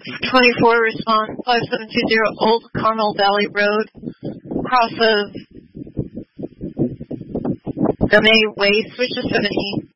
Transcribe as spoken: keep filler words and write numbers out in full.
twenty-four response, five seven two zero Old Carmel Valley Road, cross of the May Way, switch to seventy.